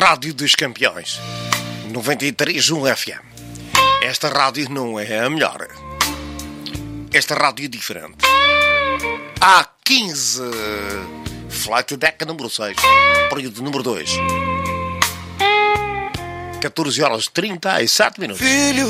Rádio dos Campeões, 93.1 FM. Esta rádio não é a melhor. Esta rádio é diferente. Há 15. Flight Deck número 6. Período número 2. 14 horas 37 minutos. Filho,